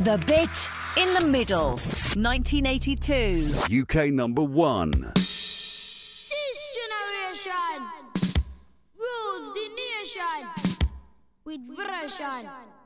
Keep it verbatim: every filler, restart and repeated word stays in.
The Bit in the Middle, nineteen eighty-two. U K number one. This generation rules the nation with version.